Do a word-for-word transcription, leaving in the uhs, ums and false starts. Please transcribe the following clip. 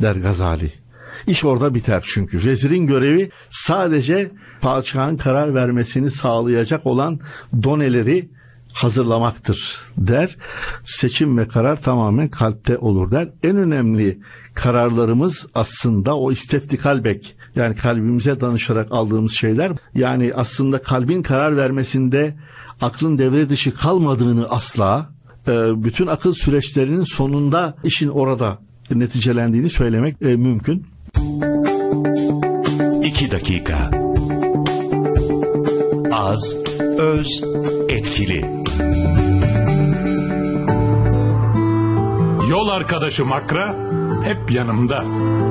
der Gazali. İş orada biter çünkü. Vezirin görevi sadece padişahın karar vermesini sağlayacak olan doneleri hazırlamaktır der. Seçim ve karar tamamen kalpte olur der. En önemli kararlarımız aslında o istefti kalbek, yani kalbimize danışarak aldığımız şeyler. Yani aslında kalbin karar vermesinde aklın devre dışı kalmadığını asla, bütün akıl süreçlerinin sonunda işin orada neticelendiğini söylemek mümkün. İki dakika. Az, öz, etkili. Yol arkadaşım Akra hep yanımda.